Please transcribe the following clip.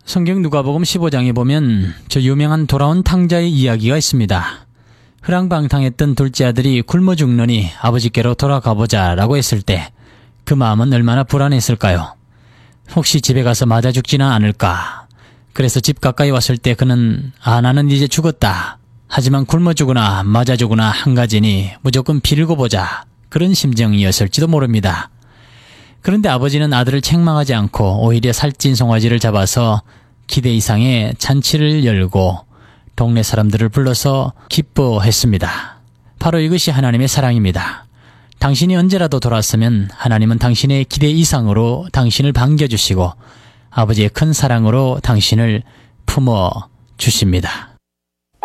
성경 누가복음 15장에 보면 저 유명한 돌아온 탕자의 이야기가 있습니다. 흐랑방탕했던 둘째 아들이 굶어 죽느니 아버지께로 돌아가보자 라고 했을 때 그 마음은 얼마나 불안했을까요? 혹시 집에 가서 맞아 죽지는 않을까? 그래서 집 가까이 왔을 때 그는 나는 이제 죽었다. 하지만 굶어 죽으나 맞아 죽으나 한 가지니 무조건 빌고 보자. 그런 심정이었을지도 모릅니다. 그런데 아버지는 아들을 책망하지 않고 오히려 살찐 송아지를 잡아서 기대 이상의 잔치를 열고 동네 사람들을 불러서 기뻐했습니다. 바로 이것이 하나님의 사랑입니다. 당신이 언제라도 돌아왔으면 하나님은 당신의 기대 이상으로 당신을 반겨주시고 아버지의 큰 사랑으로 당신을 품어주십니다.